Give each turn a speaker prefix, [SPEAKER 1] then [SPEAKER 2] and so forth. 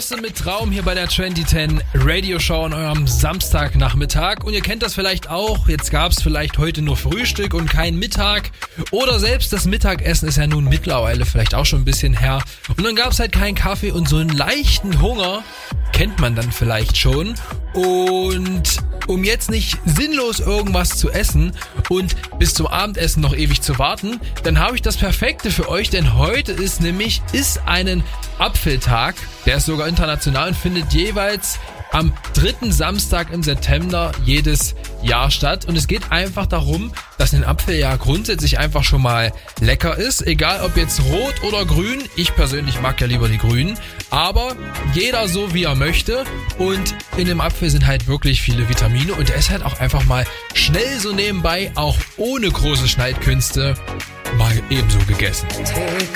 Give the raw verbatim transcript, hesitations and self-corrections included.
[SPEAKER 1] Thorsten mit Traum hier bei der zwanzig zehn Radio Show an eurem Samstagnachmittag. Und ihr kennt das vielleicht auch, jetzt gab es vielleicht heute nur Frühstück und kein Mittag. Oder selbst das Mittagessen ist ja nun mittlerweile vielleicht auch schon ein bisschen her. Und dann gab es halt keinen Kaffee und so einen leichten Hunger kennt man dann vielleicht schon. Und um jetzt nicht sinnlos irgendwas zu essen und bis zum Abendessen noch ewig zu warten, dann habe ich das Perfekte für euch, denn heute ist nämlich ist einen Apfeltag, der ist sogar international und findet jeweils am dritten Samstag im September jedes Jahr statt. Und es geht einfach darum, dass ein Apfel ja grundsätzlich einfach schon mal lecker ist. Egal ob jetzt rot oder grün. Ich persönlich mag ja lieber die grünen. Aber jeder so wie er möchte. Und in dem Apfel sind halt wirklich viele Vitamine. Und der ist halt auch einfach mal schnell so nebenbei, auch ohne große Schneidkünste, mal ebenso gegessen.
[SPEAKER 2] Take